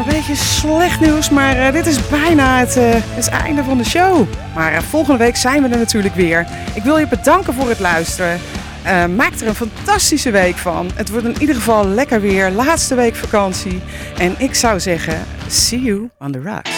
een beetje slecht nieuws, maar dit is bijna het einde van de show. Maar volgende week zijn we er natuurlijk weer. Ik wil je bedanken voor het luisteren. Maak er een fantastische week van. Het wordt in ieder geval lekker weer. Laatste week vakantie. En ik zou zeggen, see you on the rock.